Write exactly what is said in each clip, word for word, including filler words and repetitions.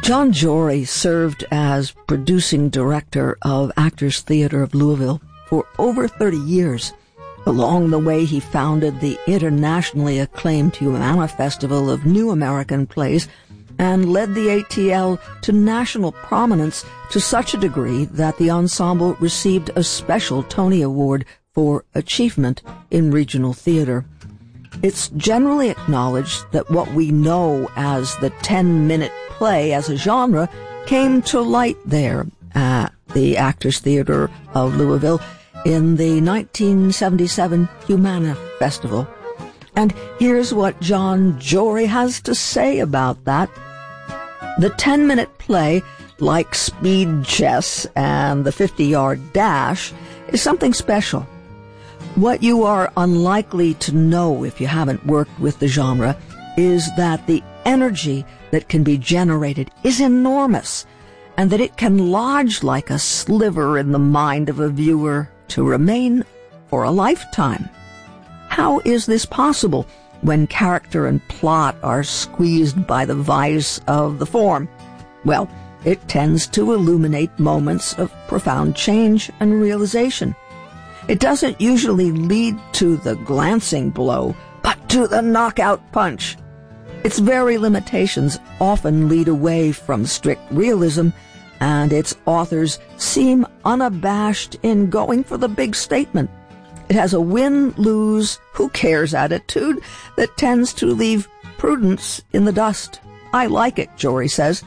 John Jory served as producing director of Actors Theatre of Louisville for over thirty years. Along the way, he founded the internationally acclaimed Humana Festival of New American Plays and led the A T L to national prominence to such a degree that the ensemble received a special Tony Award for achievement in regional theater. It's generally acknowledged that what we know as the ten-minute play as a genre came to light there at the Actors Theatre of Louisville in the nineteen seventy-seven Humana Festival. And here's what John Jory has to say about that. The ten-minute play, like speed chess and the fifty-yard dash, is something special. What you are unlikely to know if you haven't worked with the genre is that the energy that can be generated is enormous, and that it can lodge like a sliver in the mind of a viewer to remain for a lifetime. How is this possible when character and plot are squeezed by the vice of the form? Well, it tends to illuminate moments of profound change and realization. It doesn't usually lead to the glancing blow, but to the knockout punch. Its very limitations often lead away from strict realism, and its authors seem unabashed in going for the big statement. It has a win-lose, who-cares attitude that tends to leave prudence in the dust. I like it, Jory says.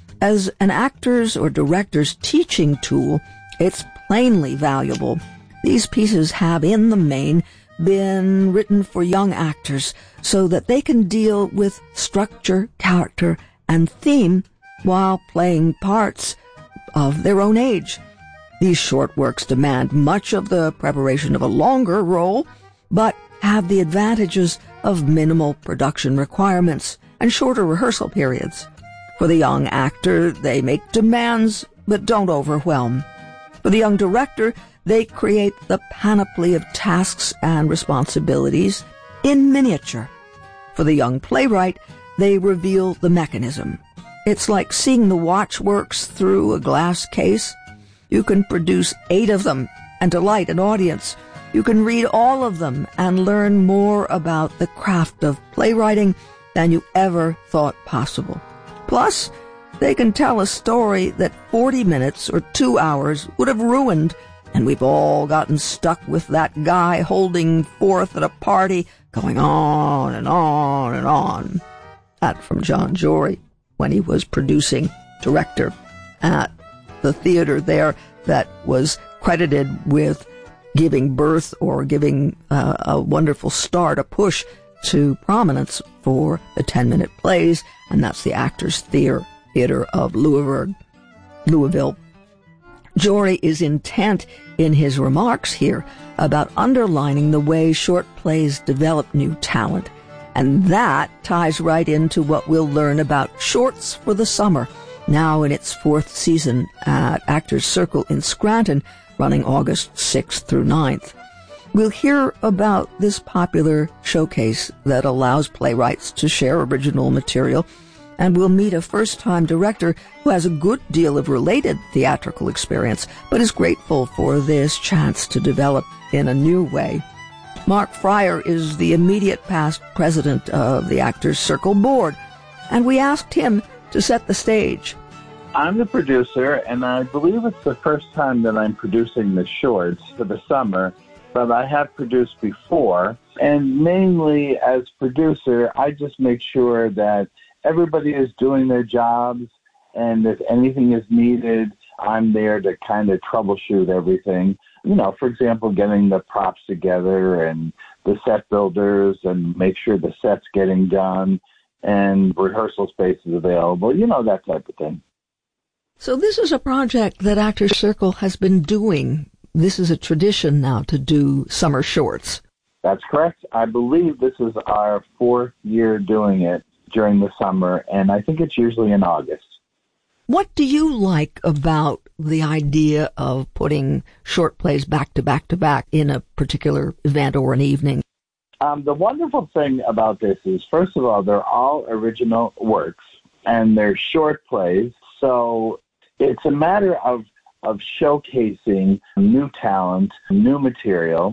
As an actor's or director's teaching tool, it's plainly valuable. These pieces have, in the main, been written for young actors so that they can deal with structure, character, and theme while playing parts of their own age. These short works demand much of the preparation of a longer role, but have the advantages of minimal production requirements and shorter rehearsal periods. For the young actor, they make demands, but don't overwhelm. For the young director, they create the panoply of tasks and responsibilities in miniature. For the young playwright, they reveal the mechanism. It's like seeing the watchworks through a glass case. You can produce eight of them and delight an audience. You can read all of them and learn more about the craft of playwriting than you ever thought possible. Plus, they can tell a story that forty minutes or two hours would have ruined, and we've all gotten stuck with that guy holding forth at a party, going on and on and on. That from John Jory when he was producing director at the theater there that was credited with giving birth or giving uh, a wonderful start, a push to prominence for the ten-minute plays, and that's the Actors Theatre Theater of Louisville. Louisville. Jory is intent in his remarks here about underlining the way short plays develop new talent, and that ties right into what we'll learn about Shorts for the Summer, now in its fourth season at Actors Circle in Scranton, running August sixth through ninth. We'll hear about this popular showcase that allows playwrights to share original material, and we'll meet a first-time director who has a good deal of related theatrical experience, but is grateful for this chance to develop in a new way. Mark Fryer is the immediate past president of the Actors Circle Board, and we asked him to set the stage. I'm the producer, and I believe it's the first time that I'm producing the shorts for the summer, but I have produced before. And mainly as producer, I just make sure that everybody is doing their jobs, and if anything is needed, I'm there to kind of troubleshoot everything. You know, for example, getting the props together and the set builders and make sure the set's getting done and rehearsal space is available, you know, that type of thing. So this is a project that Actors Circle has been doing. This is a tradition now to do summer shorts. That's correct. I believe this is our fourth year doing it during the summer, and I think it's usually in August. What do you like about the idea of putting short plays back to back to back in a particular event or an evening? Um, the wonderful thing about this is, first of all, they're all original works. and they're short plays. So it's a matter of, of showcasing new talent, new material.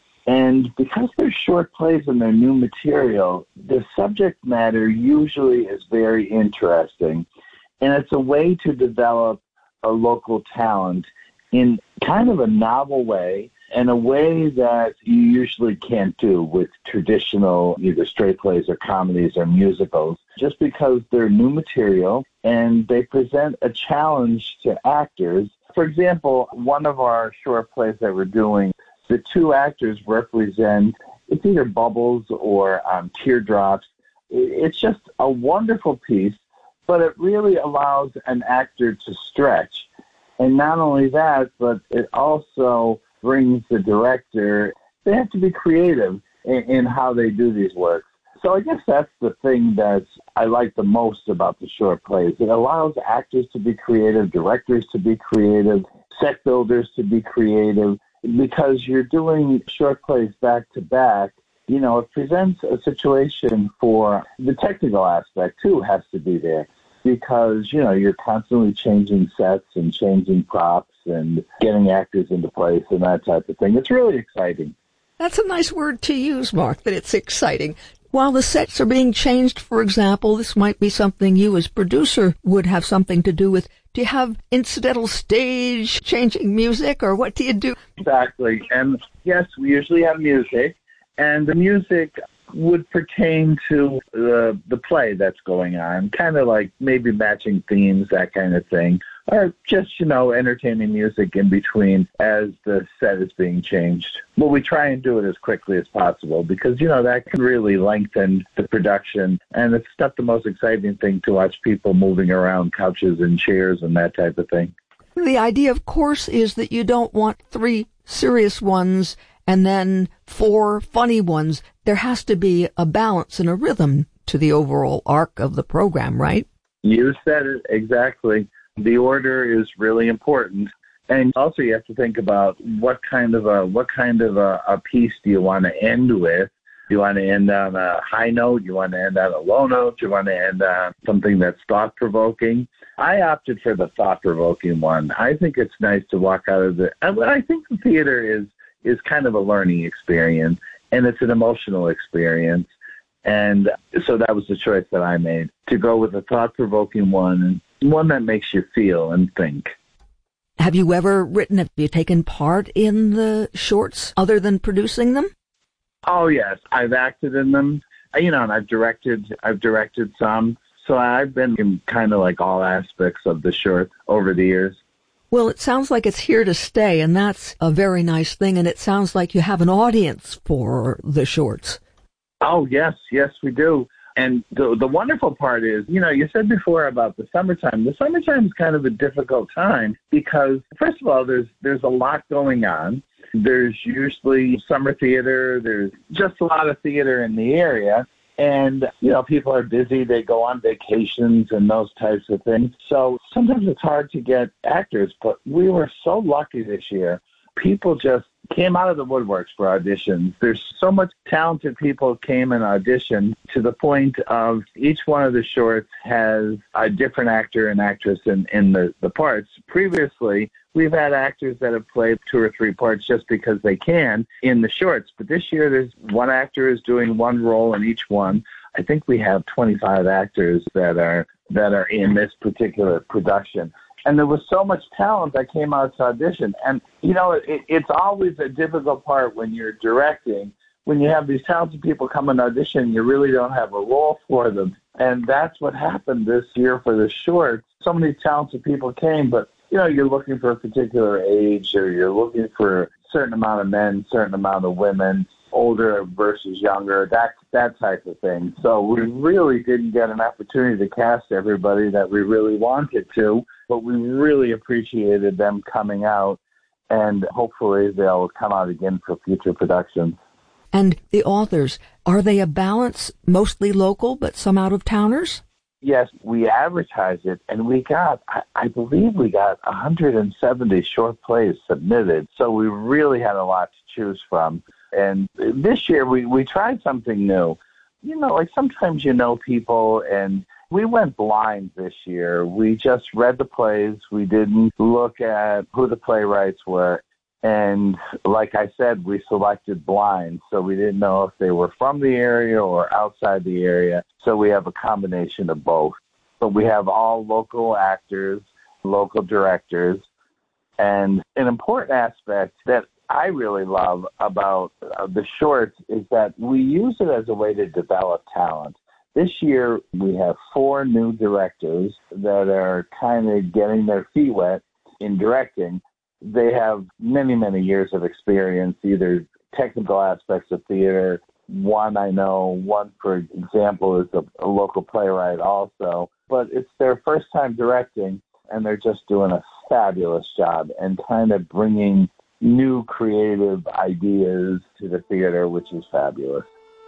And because they're short plays and they're new material, the subject matter usually is very interesting. And it's a way to develop a local talent in kind of a novel way, and a way that you usually can't do with traditional either straight plays or comedies or musicals, just because they're new material and they present a challenge to actors. For example, one of our short plays that we're doing, the two actors represent, it's either bubbles or um, teardrops. It's just a wonderful piece, but it really allows an actor to stretch. And not only that, but it also brings the director, they have to be creative in, in how they do these works. So I guess that's the thing that I like the most about the short plays. It allows actors to be creative, directors to be creative, set builders to be creative, because you're doing short plays back to back. You know, it presents a situation for the technical aspect, too, has to be there. Because, you know, you're constantly changing sets and changing props and getting actors into place and that type of thing. It's really exciting. That's a nice word to use, Mark, that it's exciting. While the sets are being changed, for example, this might be something you as producer would have something to do with. Do you have incidental stage changing music, or what do you do? Exactly. And, yes, we usually have music. And the music would pertain to the the play that's going on, kind of like maybe matching themes, that kind of thing, or just, you know, entertaining music in between as the set is being changed. Well, we try and do it as quickly as possible because, you know, that can really lengthen the production, and it's not the most exciting thing to watch people moving around couches and chairs and that type of thing. The idea, of course, is that you don't want three serious ones and then four funny ones. There has to be a balance and a rhythm to the overall arc of the program, right? You said it exactly. The order is really important. And also you have to think about what kind of a what kind of a, a piece do you want to end with. Do you want to end on a high note? Do you want to end on a low note? Do you want to end on something that's thought-provoking? I opted for the thought-provoking one. I think it's nice to walk out of the... I think the theater is is kind of a learning experience, and it's an emotional experience. And so that was the choice that I made, to go with a thought-provoking one, one that makes you feel and think. Have you ever written, have you taken part in the shorts other than producing them? Oh, yes. I've acted in them, you know, and I've directed, I've directed some. So I've been in kind of like all aspects of the short over the years. Well, it sounds like it's here to stay, and that's a very nice thing, and it sounds like you have an audience for the shorts. Oh, yes, yes, we do. And the the wonderful part is, you know, you said before about the summertime. The summertime is kind of a difficult time because, first of all, there's there's a lot going on. There's usually summer theater. There's just a lot of theater in the area. And, you know, people are busy. They go on vacations and those types of things. So sometimes it's hard to get actors, but we were so lucky this year. People just came out of the woodworks for auditions. There's so much talented people came and auditioned to the point of each one of the shorts has a different actor and actress in, in the, the parts. Previously, we've had actors that have played two or three parts just because they can in the shorts. But this year, there's one actor is doing one role in each one. I think we have twenty-five actors that are that are in this particular production. And there was so much talent that came out to audition. And, you know, it, it's always a difficult part when you're directing. When you have these talented people come and audition, you really don't have a role for them. And that's what happened this year for the short. So many talented people came, but, you know, you're looking for a particular age, or you're looking for a certain amount of men, certain amount of women, older versus younger, that that type of thing. So we really didn't get an opportunity to cast everybody that we really wanted to, but we really appreciated them coming out, and hopefully they'll come out again for future productions. And the authors, are they a balance, mostly local, but some out-of-towners? Yes, we advertised it, and we got, I, I believe we got one hundred seventy short plays submitted, so we really had a lot to choose from. And this year we, we tried something new. You know, like sometimes you know people and We went blind this year. We just read the plays. We didn't look at who the playwrights were. And like I said, we selected blind, so we didn't know if they were from the area or outside the area. So we have a combination of both. But we have all local actors, local directors. And an important aspect that I really love about uh, the shorts is that we use it as a way to develop talent. This year, we have four new directors that are kind of getting their feet wet in directing. They have many, many years of experience, either technical aspects of theater. One I know, one, for example, is a, a local playwright also. But it's their first time directing, and they're just doing a fabulous job and kind of bringing new creative ideas to the theater, which is fabulous.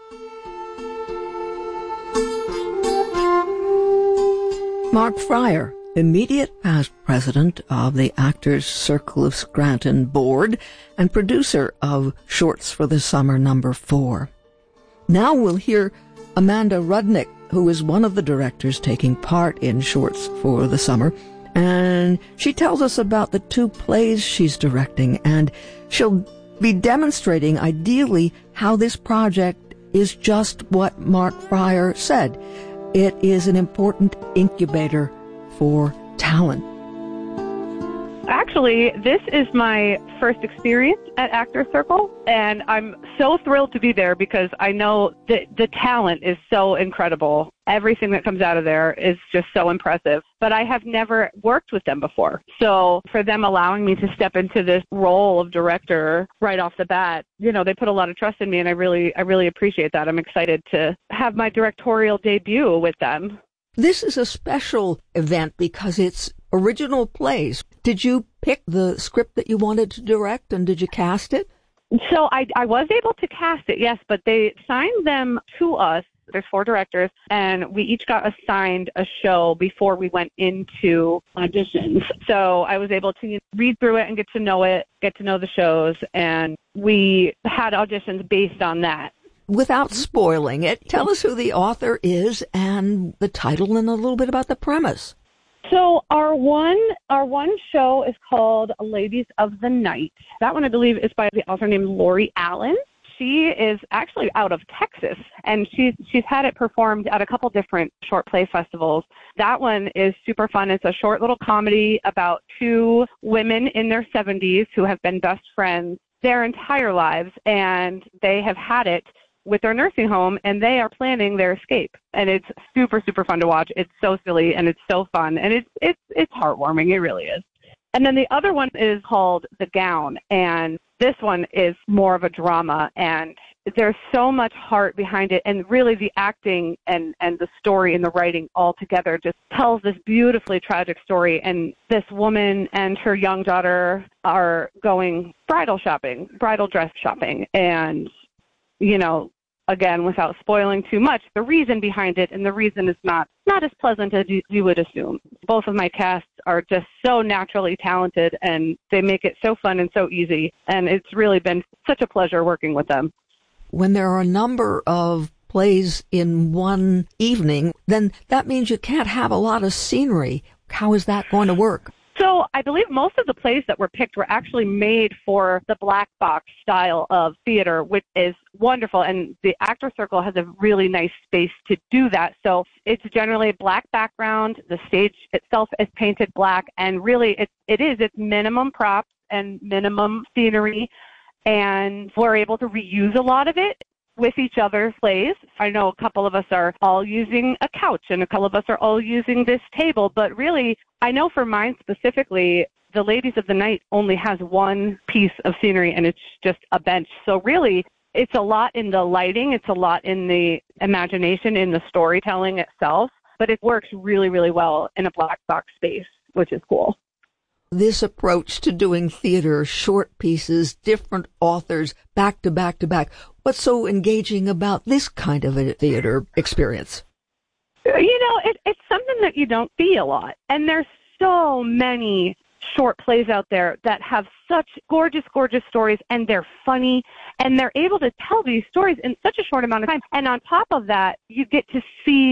Mark Fryer, immediate past president of the Actors Circle of Scranton Board and producer of Shorts for the Summer number four. Now we'll hear Amanda Rudnick, who is one of the directors taking part in Shorts for the Summer, and she tells us about the two plays she's directing, and she'll be demonstrating ideally how this project is just what Mark Fryer said. It is an important incubator for talent. Actually, this is my first experience at Actors Circle, and I'm so thrilled to be there because I know that the talent is so incredible. Everything that comes out of there is just so impressive. But I have never worked with them before. So for them allowing me to step into this role of director right off the bat, you know, they put a lot of trust in me, and I really, I really appreciate that. I'm excited to have my directorial debut with them. This is a special event because it's original plays. Did you pick the script that you wanted to direct, and did you cast it? So I, I was able to cast it, yes, but they signed them to us. There's four directors, and we each got assigned a show before we went into auditions. So I was able to read through it and get to know it, get to know the shows, and we had auditions based on that. Without spoiling it, tell us who the author is and the title and a little bit about the premise. So our one our one show is called Ladies of the Night. That one, I believe, is by the author named Lori Allen. She is actually out of Texas, and she's she's had it performed at a couple different short play festivals. That one is super fun. It's a short little comedy about two women in their seventies who have been best friends their entire lives, and they have had it with their nursing home, and they are planning their escape. And it's super, super fun to watch. It's so silly, and it's so fun, and it's it's it's heartwarming. It really is. And then the other one is called The Gown, and this one is more of a drama, and there's so much heart behind it, and really the acting and, and the story and the writing all together just tells this beautifully tragic story. And this woman and her young daughter are going bridal shopping, bridal dress shopping, and, you know, again, without spoiling too much, the reason behind it, and the reason is not, not as pleasant as you, you would assume. Both of my casts are just so naturally talented, and they make it so fun and so easy, and it's really been such a pleasure working with them. When there are a number of plays in one evening, then that means you can't have a lot of scenery. How is that going to work? So I believe most of the plays that were picked were actually made for the black box style of theater, which is wonderful. And the Actors Circle has a really nice space to do that. So it's generally a black background. The stage itself is painted black. And really, it, it is. It's minimum props and minimum scenery. And we're able to reuse a lot of it with each other's plays. I know a couple of us are all using a couch, and a couple of us are all using this table, but really, I know for mine specifically, the Ladies of the Night only has one piece of scenery, and it's just a bench. So really, it's a lot in the lighting, it's a lot in the imagination, in the storytelling itself, but it works really, really well in a black box space, which is cool. This approach to doing theater, short pieces, different authors, back to back to back, what's so engaging about this kind of a theater experience? You know, it, it's something that you don't see a lot. And there's so many short plays out there that have such gorgeous, gorgeous stories, and they're funny, and they're able to tell these stories in such a short amount of time. And on top of that, you get to see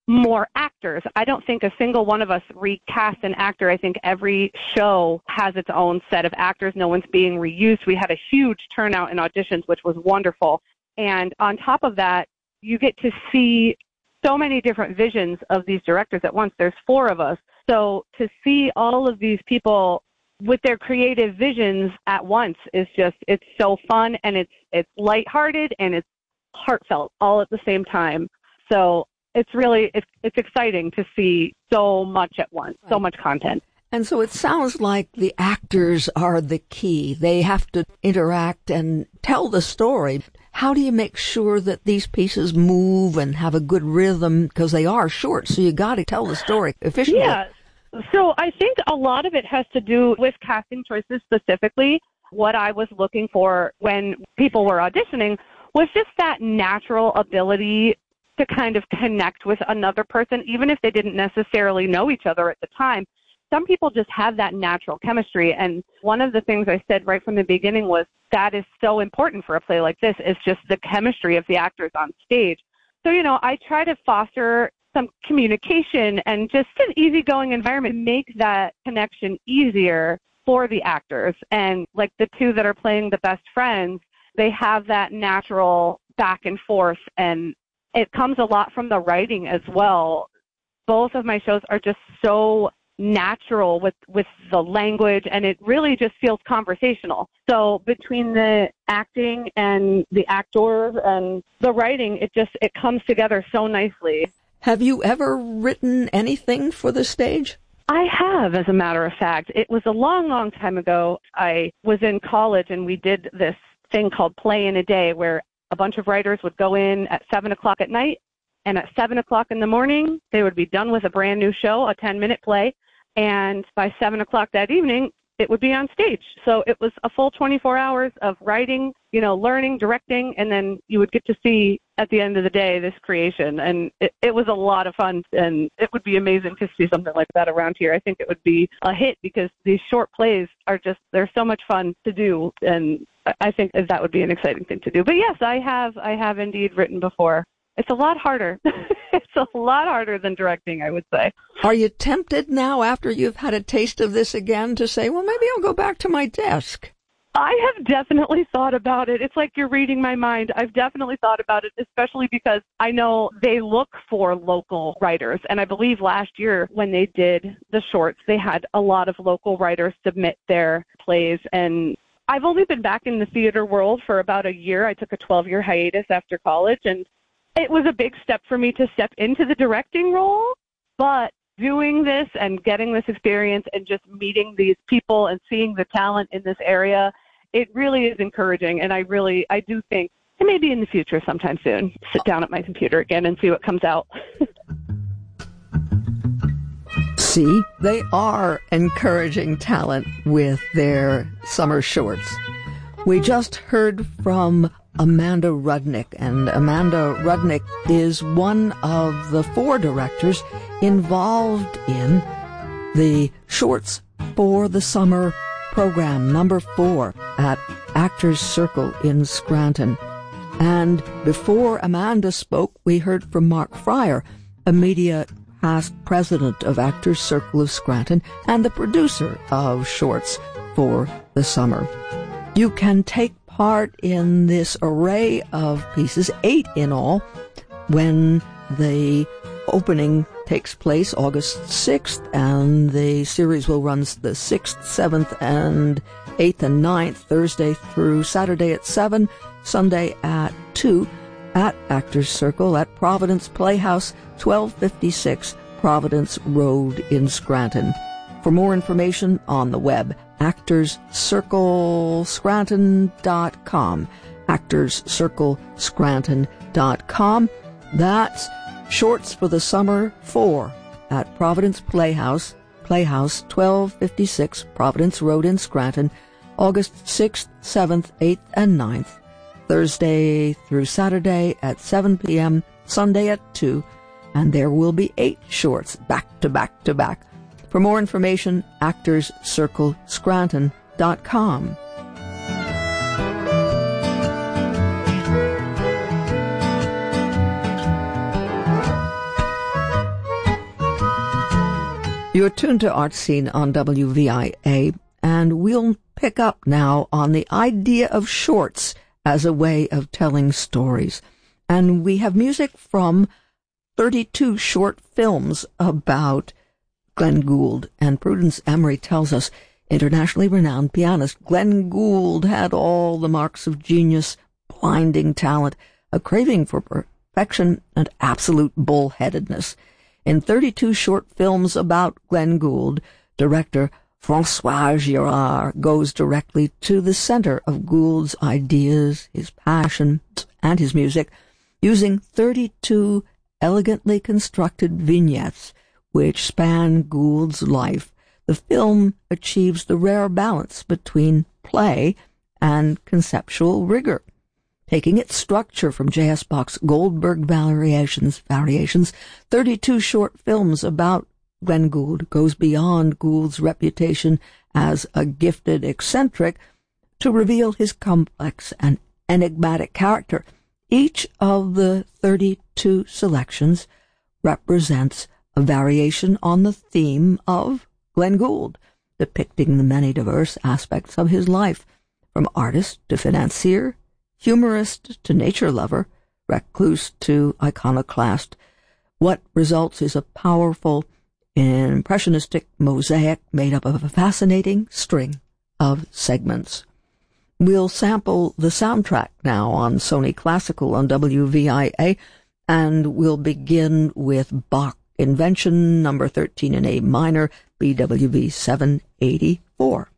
more actors. I don't think a single one of us recast an actor. I think every show has its own set of actors. No one's being reused. We had a huge turnout in auditions, which was wonderful. And on top of that, you get to see so many different visions of these directors at once. There's four of us. So to see all of these people with their creative visions at once is just, it's so fun, and it's it's lighthearted and it's heartfelt all at the same time. So it's really, it's, it's exciting to see so much at once, right. So much content. And so it sounds like the actors are the key. They have to interact and tell the story. How do you make sure that these pieces move and have a good rhythm? Because they are short, so you got to tell the story efficiently. Yeah. So I think a lot of it has to do with casting choices specifically. What I was looking for when people were auditioning was just that natural ability to kind of connect with another person, even if they didn't necessarily know each other at the time. Some people just have that natural chemistry. And one of the things I said right from the beginning was that is so important for a play like this, is just the chemistry of the actors on stage. So, you know, I try to foster some communication and just an easygoing environment, make that connection easier for the actors. And like the two that are playing the best friends, they have that natural back and forth, and it comes a lot from the writing as well. Both of my shows are just so natural with, with the language, and it really just feels conversational. So between the acting and the actors and the writing, it just, it comes together so nicely. Have you ever written anything for the stage? I have, as a matter of fact. It was a long, long time ago. I was in college, and we did this thing called Play in a Day, where a bunch of writers would go in at seven o'clock at night, and at seven o'clock in the morning, they would be done with a brand new show, a ten-minute play, and by seven o'clock that evening, it would be on stage. So it was a full twenty-four hours of writing, you know, learning, directing, and then you would get to see at the end of the day this creation. And it, it was a lot of fun, and it would be amazing to see something like that around here. I think it would be a hit because these short plays are just, they're so much fun to do, and I think that would be an exciting thing to do. But yes, I have, I have indeed written before. It's a lot harder. It's a lot harder than directing, I would say. Are you tempted now, after you've had a taste of this again, to say, well, maybe I'll go back to my desk? I have definitely thought about it. It's like you're reading my mind. I've definitely thought about it, especially because I know they look for local writers. And I believe last year when they did the shorts, they had a lot of local writers submit their plays. And I've only been back in the theater world for about a year. I took a twelve-year hiatus after college, and it was a big step for me to step into the directing role. But doing this and getting this experience and just meeting these people and seeing the talent in this area, it really is encouraging. And I really, I do think, and maybe in the future sometime soon, sit down at my computer again and see what comes out. See, they are encouraging talent with their summer shorts. We just heard from Amanda Rudnick, and Amanda Rudnick is one of the four directors involved in the Shorts for the Summer program, number four, at Actors Circle in Scranton. And before Amanda spoke, we heard from Mark Fryer, a media past president of Actors Circle of Scranton and the producer of Shorts for the Summer. You can take part in this array of pieces, eight in all, when the opening takes place August sixth, and the series will run the sixth, seventh, and eighth and ninth, Thursday through Saturday at seven, Sunday at two, at Actors Circle at Providence Playhouse, twelve fifty-six Providence Road in Scranton. For more information on the web, actors circle scranton dot com, actors circle scranton dot com. That's Shorts for the Summer four at Providence Playhouse, Playhouse, twelve fifty-six Providence Road in Scranton, August sixth, seventh, eighth, and ninth, Thursday through Saturday at seven p.m., Sunday at two, and there will be eight shorts back to back to back. For more information, actors circle scranton dot com. You're tuned to Art Scene on W V I A, and we'll pick up now on the idea of shorts as a way of telling stories. And we have music from thirty-two short films about Glenn Gould. And Prudence Emery tells us internationally renowned pianist Glenn Gould had all the marks of genius, blinding talent, a craving for perfection, and absolute bullheadedness. In thirty-two short films about Glenn Gould, director François Girard goes directly to the center of Gould's ideas, his passion, and his music, using thirty-two elegantly constructed vignettes which span Gould's life. The film achieves the rare balance between play and conceptual rigor. Taking its structure from J S. Bach's Goldberg Variations, Variations, thirty-two short films about Glenn Gould goes beyond Gould's reputation as a gifted eccentric to reveal his complex and enigmatic character. Each of the thirty-two selections represents a variation on the theme of Glenn Gould, depicting the many diverse aspects of his life, from artist to financier, humorist to nature lover, recluse to iconoclast. What results is a powerful, impressionistic mosaic made up of a fascinating string of segments. We'll sample the soundtrack now on Sony Classical on W V I A, and we'll begin with Bach Invention number thirteen in A minor, B W V seven eighty-four.